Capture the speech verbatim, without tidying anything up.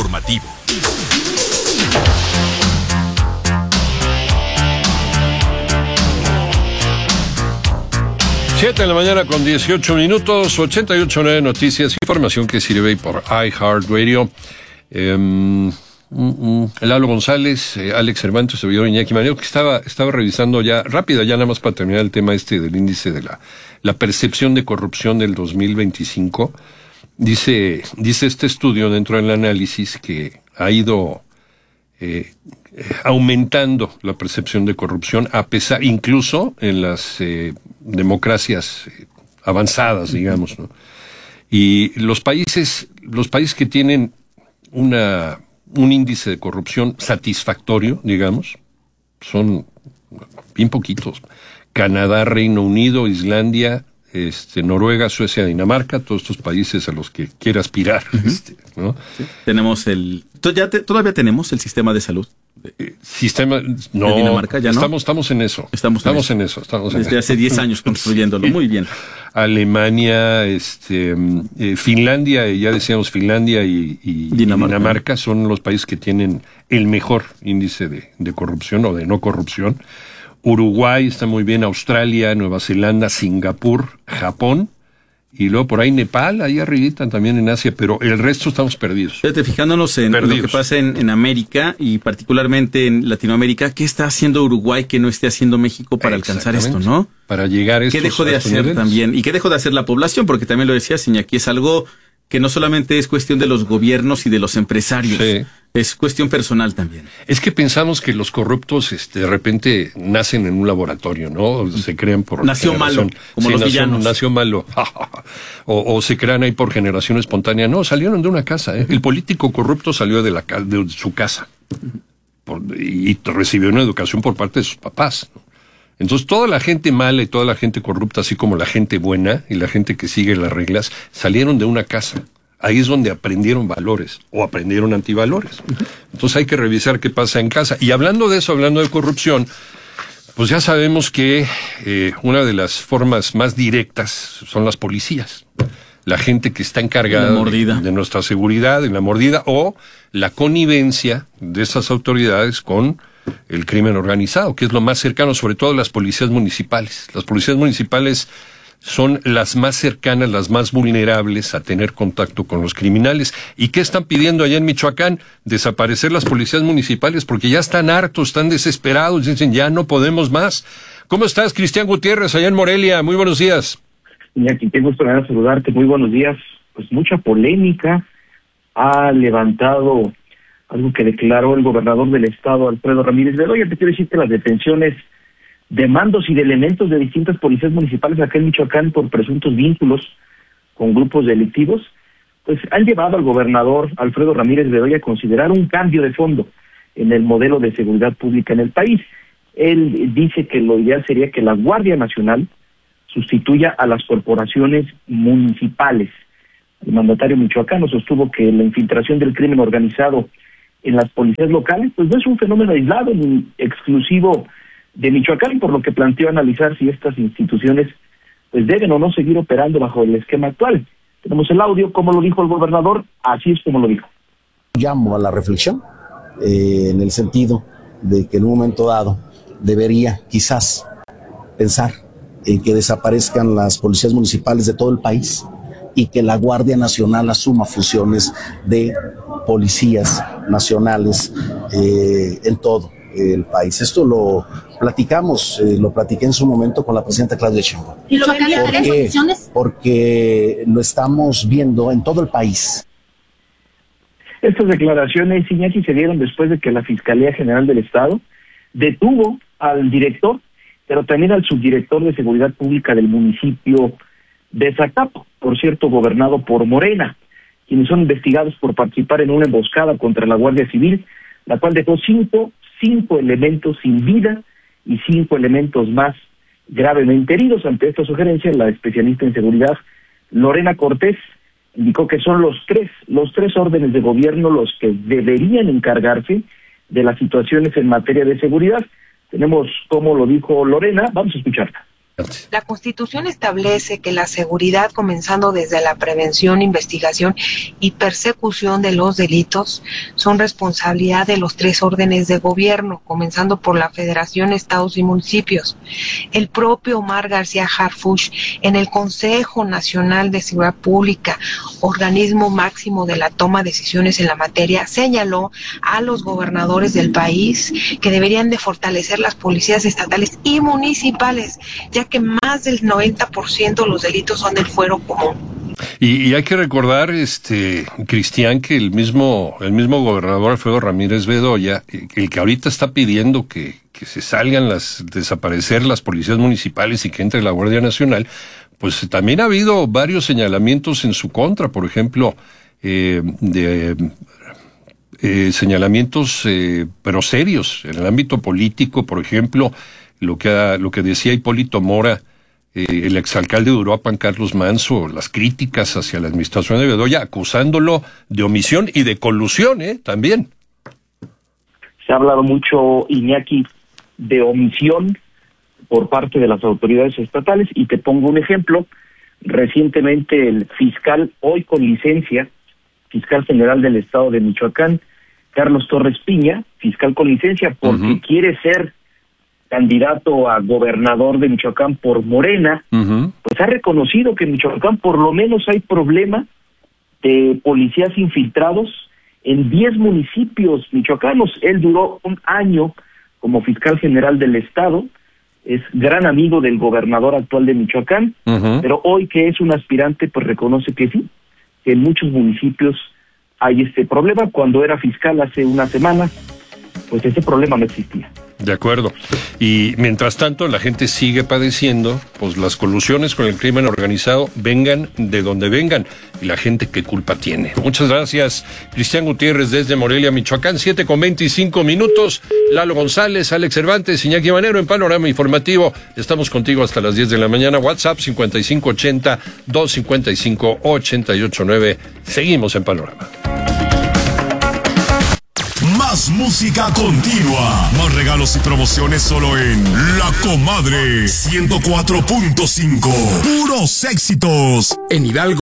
informativo. Siete de la mañana con dieciocho minutos, ochenta y ocho punto nueve Noticias, información que sirve por iHeartRadio. Eh, um, um, Lalo González, eh, Alex Cervantes, servidor Iñaki Manero, que estaba, estaba revisando ya, rápida, ya nada más para terminar el tema este del índice de la, la percepción de corrupción del dos mil veinticinco. Dice, dice este estudio dentro del análisis que ha ido eh, aumentando la percepción de corrupción, a pesar, incluso en las eh, democracias eh, avanzadas, digamos, ¿no? Y los países, los países que tienen una, un índice de corrupción satisfactorio, digamos, son bien poquitos. Canadá, Reino Unido, Islandia, este, Noruega, Suecia, Dinamarca, todos estos países a los que quiere aspirar, uh-huh. este, ¿no? Sí. Tenemos el, ya te, todavía tenemos el sistema de salud. Eh, sistema, no, de Dinamarca, ya no. Estamos, estamos en eso. Estamos, estamos en en eso. eso. Estamos Desde en hace diez años construyéndolo. Muy bien. Alemania, este, eh, Finlandia, ya decíamos Finlandia y, y, Dinamarca. y Dinamarca son los países que tienen el mejor índice de, de corrupción o de no corrupción. Uruguay está muy bien, Australia, Nueva Zelanda, Singapur, Japón. Y luego por ahí Nepal, ahí arribita también en Asia, pero el resto estamos perdidos. Fíjate, fijándonos en perdidos. Lo que pasa en, en América y particularmente en Latinoamérica, ¿qué está haciendo Uruguay que no esté haciendo México para alcanzar esto, no? Para llegar a estos, ¿Qué dejó de hacer niveles? También? ¿Y qué dejó de hacer la población? Porque también lo decía Iñaki, es algo que no solamente es cuestión de los gobiernos y de los empresarios, sí. Es cuestión personal también. Es que pensamos que los corruptos este, de repente nacen en un laboratorio, ¿no? Se crean por Nació malo, como sí, los nació, villanos. Nació malo. o, o se crean ahí por generación espontánea. No, salieron de una casa. ¿eh? El político corrupto salió de, la, de su casa por, y recibió una educación por parte de sus papás, ¿no? Entonces toda la gente mala y toda la gente corrupta, así como la gente buena y la gente que sigue las reglas, salieron de una casa. Ahí es donde aprendieron valores o aprendieron antivalores. Entonces hay que revisar qué pasa en casa. Y hablando de eso, hablando de corrupción, pues ya sabemos que eh, una de las formas más directas son las policías. La gente que está encargada de, de nuestra seguridad, en la mordida, o la connivencia de esas autoridades con el crimen organizado, que es lo más cercano, sobre todo las policías municipales. Las policías municipales son las más cercanas, las más vulnerables a tener contacto con los criminales. ¿Y qué están pidiendo allá en Michoacán? Desaparecer las policías municipales porque ya están hartos, están desesperados, dicen ya no podemos más. ¿Cómo estás, Cristian Gutiérrez, allá en Morelia? Muy buenos días. Iñaki, qué gusto me saludarte, muy buenos días. Pues mucha polémica ha levantado algo que declaró el gobernador del estado, Alfredo Ramírez Bedoya. Te quiero decir que las detenciones de mandos y de elementos de distintas policías municipales acá en Michoacán por presuntos vínculos con grupos delictivos, pues han llevado al gobernador Alfredo Ramírez Bedoya a considerar un cambio de fondo en el modelo de seguridad pública en el país. Él dice que lo ideal sería que la Guardia Nacional sustituya a las corporaciones municipales. El mandatario michoacano sostuvo que la infiltración del crimen organizado en las policías locales pues no es un fenómeno aislado ni exclusivo de Michoacán, por lo que planteó analizar si estas instituciones pues deben o no seguir operando bajo el esquema actual. Tenemos el audio, como lo dijo el gobernador, así es como lo dijo. Llamo a la reflexión eh, en el sentido de que en un momento dado debería quizás pensar en que desaparezcan las policías municipales de todo el país y que la Guardia Nacional asuma funciones de policías nacionales eh, en todo el país. Esto lo platicamos, eh, lo platiqué en su momento con la presidenta Claudia Sheinbaum. ¿Y lo cambiaría ¿Por qué? Condiciones? Porque lo estamos viendo en todo el país. Estas declaraciones, Iñaki, se dieron después de que la Fiscalía General del Estado detuvo al director, pero también al subdirector de Seguridad Pública del municipio de Zacapo, por cierto, gobernado por Morena, quienes son investigados por participar en una emboscada contra la Guardia Civil, la cual dejó cinco, cinco elementos sin vida y cinco elementos más gravemente heridos. Ante esta sugerencia, la especialista en seguridad, Lorena Cortés, indicó que son los tres, los tres órdenes de gobierno los que deberían encargarse de las situaciones en materia de seguridad. Tenemos, como lo dijo Lorena, vamos a escucharla. La Constitución establece que la seguridad, comenzando desde la prevención, investigación y persecución de los delitos, son responsabilidad de los tres órdenes de gobierno, comenzando por la Federación, estados y municipios. El propio Omar García Harfuch, en el Consejo Nacional de Seguridad Pública, organismo máximo de la toma de decisiones en la materia, señaló a los gobernadores del país que deberían de fortalecer las policías estatales y municipales, ya que más del noventa por ciento de los delitos son del fuero común. Y, y hay que recordar, este, Cristian, que el mismo, el mismo gobernador Alfredo Ramírez Bedoya, el que ahorita está pidiendo que, que se salgan las, desaparecer las policías municipales y que entre la Guardia Nacional, pues también ha habido varios señalamientos en su contra, por ejemplo, eh, de eh, señalamientos, eh, pero serios, en el ámbito político, por ejemplo, lo que, ha, lo que decía Hipólito Mora, eh, el exalcalde de Uruapan, Carlos Manso, las críticas hacia la administración de Bedoya, acusándolo de omisión y de colusión, ¿eh? También. Se ha hablado mucho, Iñaki, de omisión por parte de las autoridades estatales, y te pongo un ejemplo. Recientemente el fiscal, hoy con licencia, fiscal general del estado de Michoacán, Carlos Torres Piña, fiscal con licencia, porque uh-huh. quiere ser candidato a gobernador de Michoacán por Morena, uh-huh. pues ha reconocido que en Michoacán por lo menos hay problema de policías infiltrados en diez municipios michoacanos. Él duró un año como fiscal general del estado, es gran amigo del gobernador actual de Michoacán, uh-huh. pero hoy que es un aspirante, pues reconoce que sí, que en muchos municipios hay este problema. Cuando era fiscal hace una semana, pues ese problema no existía. De acuerdo. Y mientras tanto, la gente sigue padeciendo, pues las colusiones con el crimen organizado, vengan de donde vengan, y la gente qué culpa tiene. Muchas gracias, Cristian Gutiérrez, desde Morelia, Michoacán, siete con veinticinco minutos. Lalo González, Alex Cervantes, Iñaki Manero en Panorama Informativo. Estamos contigo hasta las diez de la mañana. WhatsApp cincuenta y cinco ochenta, doscientos cincuenta y cinco, ochenta y ocho nueve. Seguimos en Panorama. Más música continua. Más regalos y promociones solo en La Comadre ciento cuatro punto cinco. Puros éxitos. En Hidalgo.